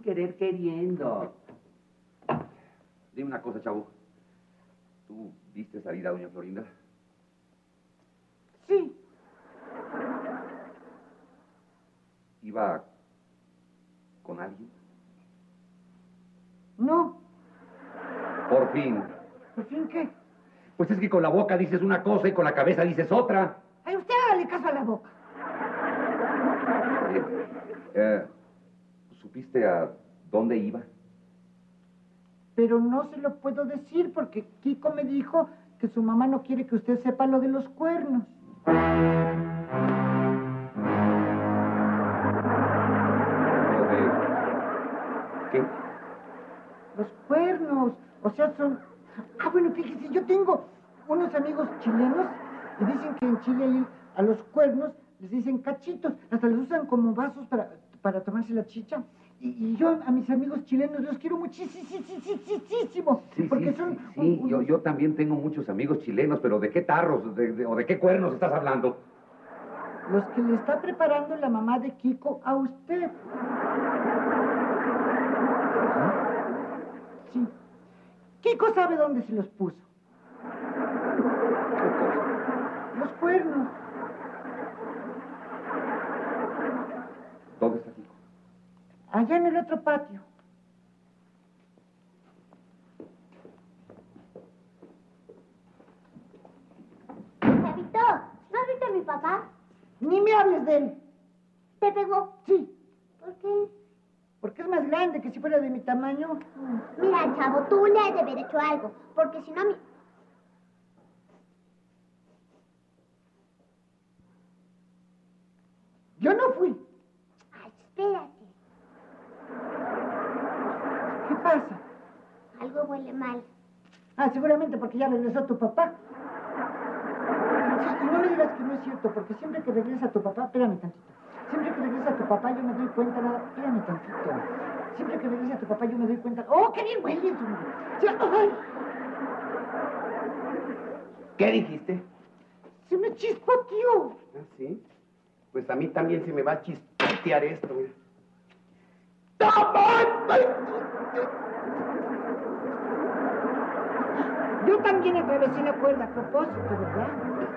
querer queriendo. Dime una cosa, chavo. ¿Tú viste salir a doña Florinda? Sí. ¿Iba con alguien? No. Por fin. ¿Por fin qué? Pues es que con la boca dices una cosa y con la cabeza dices otra. Ay, usted hágale caso a la boca. ¿Supiste a dónde iba? Pero no se lo puedo decir porque Kiko me dijo que su mamá no quiere que usted sepa lo de los cuernos. ¿Lo de qué? Los cuernos. O sea, son... Ah, bueno, fíjese, yo tengo unos amigos chilenos y dicen que en Chile ahí a los cuernos les dicen cachitos. Hasta les usan como vasos para tomarse la chicha. Y yo a mis amigos chilenos los quiero muchísimo. Porque son... Sí, yo también tengo muchos amigos chilenos, pero ¿de qué tarros o de qué cuernos estás hablando? Los que le está preparando la mamá de Kiko a usted. Sí. Kiko sabe dónde se los puso. ¿Qué cosa? Los cuernos. ¿Dónde está Kiko? Allá en el otro patio. Chavito, ¿no has visto a mi papá? Ni me hables de él. ¿Te pegó? Sí, ¿Por qué? porque es más grande que si fuera de mi tamaño. Mira, chavo, tú le has de haber hecho algo, porque si no, Yo no fui. Ay, espérate, ¿Qué pasa? algo huele mal. Ah, seguramente porque ya regresó tu papá. Sí, y no me digas que no es cierto, porque siempre que regresa tu papá, espérame tantito. Siempre que regresa tu papá yo me doy cuenta nada. Espérame tantito. Siempre que regresa tu papá yo me doy cuenta. ¡Oh, qué bien huele! Sí, ¡ay! ¿Qué dijiste? Se me chispoteó. ¿Ah, sí? Pues a mí también se me va a chispotear esto, mira. Yo también atravesé la cuerda a propósito, ¿verdad?